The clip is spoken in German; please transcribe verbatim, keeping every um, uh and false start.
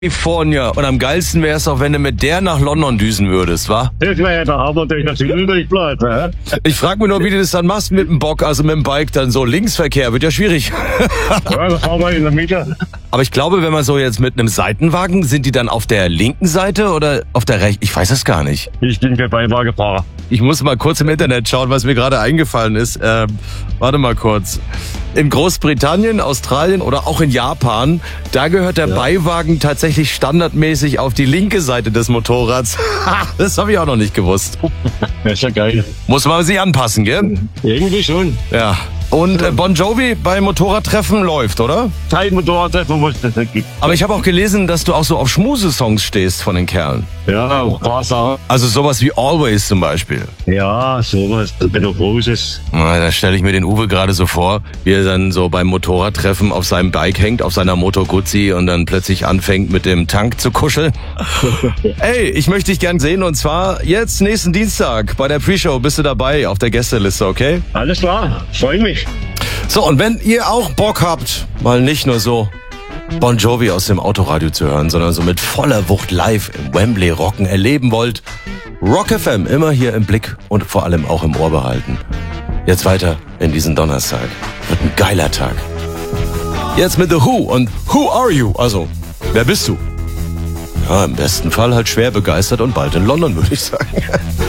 California. Und am geilsten wäre es auch, wenn du mit der nach London düsen würdest, wa? Das wäre ja der Hammer, durch das übrig bleibt, hä? Ich frage mich nur, wie du das dann machst mit dem Bock, also mit dem Bike dann so. Linksverkehr wird ja schwierig. Ja, das haben wir in der Mitte. Aber ich glaube, wenn man so jetzt mit einem Seitenwagen, sind die dann auf der linken Seite oder auf der rechten? Ich weiß es gar nicht. Ich bin der Beiwagenfahrer. Ich muss mal kurz im Internet schauen, was mir gerade eingefallen ist. Ähm, warte mal kurz. In Großbritannien, Australien oder auch in Japan, da gehört der Ja. Beiwagen tatsächlich standardmäßig auf die linke Seite des Motorrads. Das habe ich auch noch nicht gewusst. Das ist ja geil. Muss man sich anpassen, gell? Irgendwie schon. Ja. Und äh, Bon Jovi bei Motorradtreffen läuft, oder? Kein Motorradtreffen, was das nicht gibt. Aber ich habe auch gelesen, dass du auch so auf Schmusesongs stehst von den Kerlen. Ja, Wasser. Also sowas wie Always zum Beispiel. Ja, sowas. Benno Großes. Na, da stelle ich mir den Uwe gerade so vor, wie er dann so beim Motorradtreffen auf seinem Bike hängt, auf seiner Moto Guzzi und dann plötzlich anfängt mit dem Tank zu kuscheln. Ey, ich möchte dich gern sehen und zwar jetzt nächsten Dienstag bei der Pre-Show bist du dabei auf der Gästeliste, okay? Alles klar, freue mich. So, und wenn ihr auch Bock habt, mal nicht nur so Bon Jovi aus dem Autoradio zu hören, sondern so mit voller Wucht live im Wembley Rocken erleben wollt, Rock F M immer hier im Blick und vor allem auch im Ohr behalten. Jetzt weiter in diesen Donnerstag. Wird ein geiler Tag. Jetzt mit The Who und Who Are You? Also, wer bist du? Ja, im besten Fall halt schwer begeistert und bald in London, würde ich sagen.